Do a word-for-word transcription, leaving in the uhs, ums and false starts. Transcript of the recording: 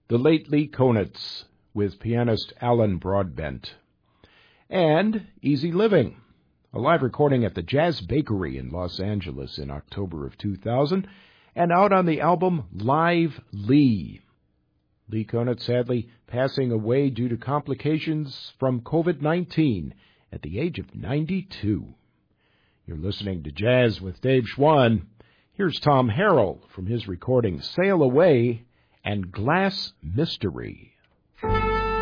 The Late Lee Konitz with pianist Alan Broadbent. And Easy Living, a live recording at the Jazz Bakery in Los Angeles in October of two thousand, and out on the album Live Lee. Lee Konitz sadly passing away due to complications from covid nineteen at the age of ninety-two. You're listening to Jazz with Dave Schwann. Here's Tom Harrell from his recording Sail Away and Glass Mystery.